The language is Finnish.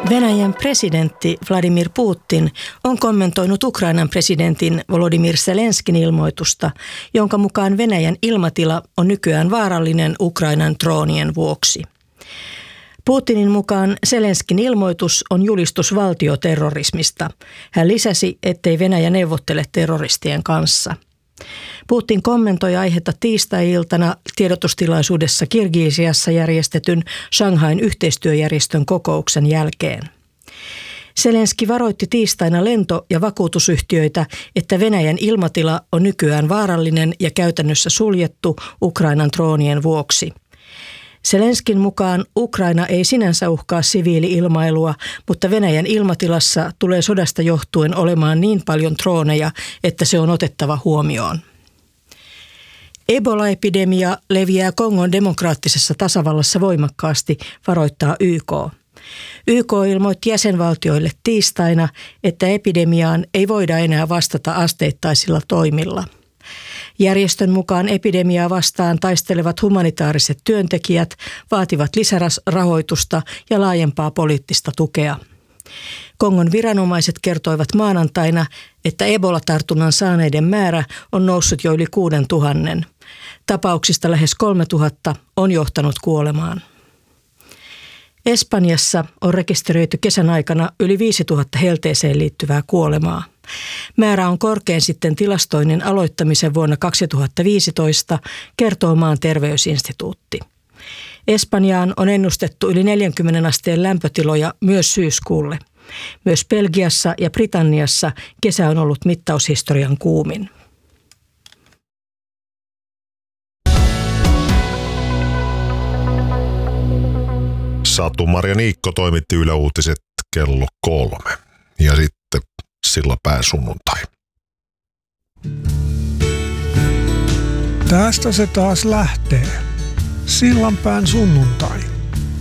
Venäjän presidentti Vladimir Putin on kommentoinut Ukrainan presidentin Volodymyr Zelenskin ilmoitusta, jonka mukaan Venäjän ilmatila on nykyään vaarallinen Ukrainan droonien vuoksi. Putinin mukaan Zelenskin ilmoitus on julistus valtioterrorismista. Hän lisäsi, ettei Venäjä neuvottele terroristien kanssa. Putin kommentoi aihetta tiistai-iltana tiedotustilaisuudessa Kirgisiassa järjestetyn Shanghain yhteistyöjärjestön kokouksen jälkeen. Zelenski varoitti tiistaina lento- ja vakuutusyhtiöitä, että Venäjän ilmatila on nykyään vaarallinen ja käytännössä suljettu Ukrainan droonien vuoksi. Zelenskin mukaan Ukraina ei sinänsä uhkaa siviili-ilmailua, mutta Venäjän ilmatilassa tulee sodasta johtuen olemaan niin paljon drooneja, että se on otettava huomioon. Ebola-epidemia leviää Kongon demokraattisessa tasavallassa voimakkaasti, varoittaa YK. YK ilmoitti jäsenvaltioille tiistaina, että epidemiaan ei voida enää vastata asteittaisilla toimilla. Järjestön mukaan epidemiaa vastaan taistelevat humanitaariset työntekijät vaativat lisärahoitusta ja laajempaa poliittista tukea. Kongon viranomaiset kertoivat maanantaina, että Ebola-tartunnan saaneiden määrä on noussut jo yli 6 000. Tapauksista lähes 3 000 on johtanut kuolemaan. Espanjassa on rekisteröity kesän aikana yli 5 000 helteeseen liittyvää kuolemaa. Määrä on korkein sitten tilastoinnin aloittamisen vuonna 2015, kertoo maan terveysinstituutti. Espanjaan on ennustettu yli 40 asteen lämpötiloja myös syyskuulle. Myös Belgiassa ja Britanniassa kesä on ollut mittaushistorian kuumin. Satu-Maria Niikko toimitti Yle Uutiset kello 3 ja sitten Sillanpään sunnuntai. Tästä se taas lähtee. Sillanpään sunnuntai.